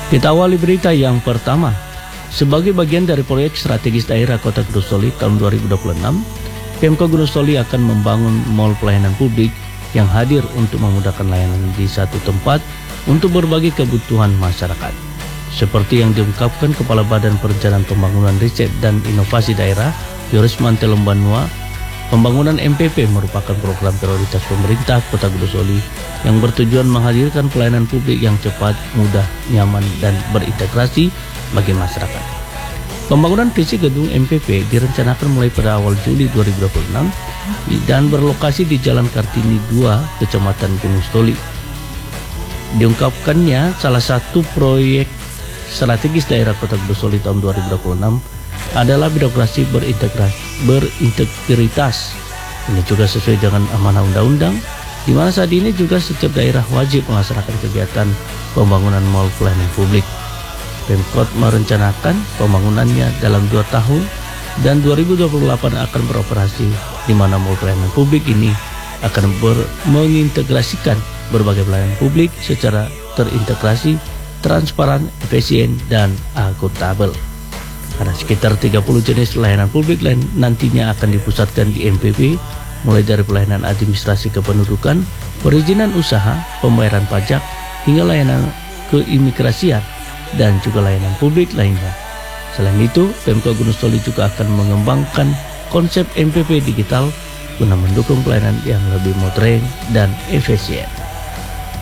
Kita awali berita yang pertama. Sebagai bagian dari proyek strategis daerah Kota Gunung Soli tahun 2026, Pemkot Gunung Soli akan membangun mall pelayanan publik yang hadir untuk memudahkan layanan di satu tempat untuk berbagai kebutuhan masyarakat. Seperti yang diungkapkan Kepala Badan Perencanaan Pembangunan Riset dan Inovasi Daerah, Yoris Mantelombanua, pembangunan MPP merupakan program prioritas pemerintah Kota Gunung Soli yang bertujuan menghadirkan pelayanan publik yang cepat, mudah, nyaman, dan berintegrasi bagi masyarakat. Pembangunan fisik gedung MPP direncanakan mulai pada awal Juli 2026 dan berlokasi di Jalan Kartini 2, Kecamatan Gunung Soli. Diungkapkannya salah satu proyek strategis daerah Kota Gunung Soli tahun 2026 adalah birokrasi berintegritas. Ini juga sesuai dengan amanah undang-undang, di mana saat ini juga setiap daerah wajib melaksanakan kegiatan pembangunan mall pelayanan publik. Pemkot merencanakan pembangunannya dalam 2 tahun dan 2028 akan beroperasi, di mana mall pelayanan publik ini akan mengintegrasikan berbagai pelayanan publik secara terintegrasi, transparan, efisien, dan akuntabel. Ada sekitar 30 jenis layanan publik lain nantinya akan dipusatkan di MPP, mulai dari pelayanan administrasi kependudukan, perizinan usaha, pembayaran pajak, hingga layanan keimigrasian, dan juga layanan publik lainnya. Selain itu, Pemkot Gunung Soli juga akan mengembangkan konsep MPP digital guna mendukung pelayanan yang lebih modern dan efisien.